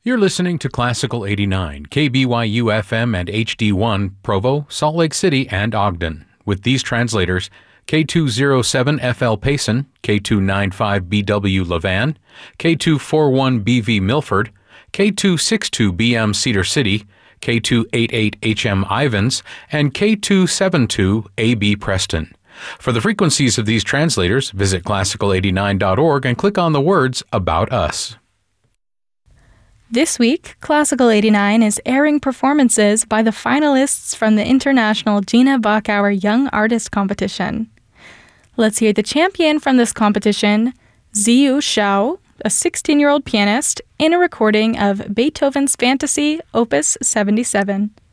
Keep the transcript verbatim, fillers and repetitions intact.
You're listening to Classical eighty-nine, K B Y U F M and H D one, Provo, Salt Lake City, and Ogden. With these translators, K two oh seven F L Payson, K two ninety-five B W Levan, K two forty-one B V Milford, K two sixty-two B M Cedar City, K two eighty-eight H M Ivins, and K two seventy-two A B Preston. For the frequencies of these translators, visit classical eighty-nine dot org and click on the words About Us. This week, Classical eighty-nine is airing performances by the finalists from the International Gina Bachauer Young Artist Competition. Let's hear the champion from this competition, Ziyu Shao, a sixteen-year-old pianist, in a recording of Beethoven's Fantasy, Opus seventy-seven.